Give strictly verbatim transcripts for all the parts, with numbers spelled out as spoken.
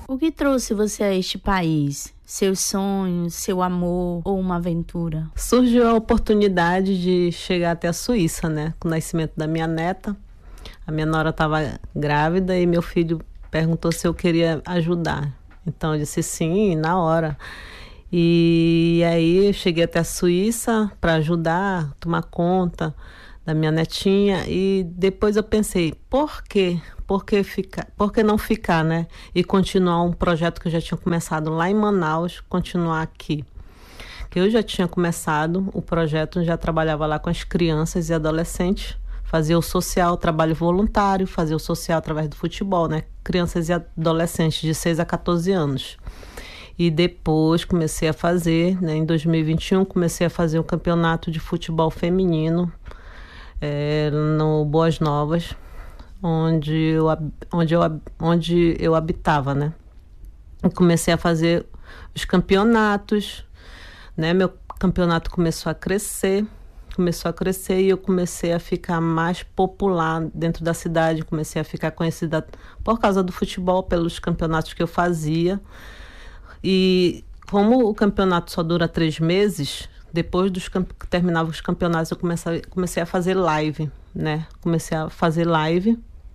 O que trouxe você a este país? Seus sonhos, seu amor ou uma aventura? Surgiu a oportunidade de chegar até a Suíça, né? Com o nascimento da minha neta. A minha nora estava grávida e meu filho perguntou se eu queria ajudar. Então eu disse sim, na hora. E aí eu cheguei até a Suíça para ajudar, tomar conta da minha netinha. E depois eu pensei, por quê? Por que ficar, por que não ficar, né? E continuar um projeto que eu já tinha começado lá em Manaus, continuar aqui. Que eu já tinha começado o projeto, já trabalhava lá com as crianças e adolescentes, fazia o social, trabalho voluntário, fazia o social através do futebol, né? Crianças e adolescentes de seis a quatorze anos. E depois comecei a fazer, né? Em dois mil e vinte e um, comecei a fazer um campeonato de futebol feminino é, no Boas Novas, onde eu, onde eu, onde eu habitava, né? Eu comecei a fazer os campeonatos, né? Meu campeonato começou a crescer, começou a crescer e eu comecei a ficar mais popular dentro da cidade, comecei a ficar conhecida por causa do futebol, pelos campeonatos que eu fazia. E como o campeonato só dura três meses, depois dos camp- que terminava os campeonatos, eu comecei, comecei a fazer live, né? Comecei a fazer live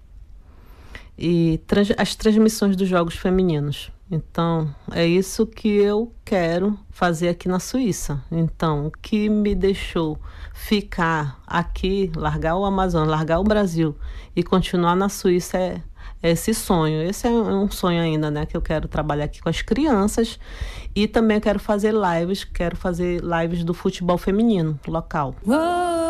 e trans, as transmissões dos jogos femininos. Então, é isso que eu quero fazer aqui na Suíça. Então, o que me deixou ficar aqui, largar o Amazonas, largar o Brasil e continuar na Suíça é, é esse sonho. Esse é um sonho ainda, né? Que eu quero trabalhar aqui com as crianças e também quero fazer lives, quero fazer lives do futebol feminino local. Uou!